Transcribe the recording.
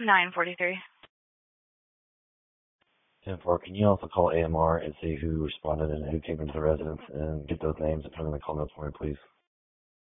943. 10-4, can you also call AMR and see who responded and who came into the residence and get those names and put them in the call notes for me, please?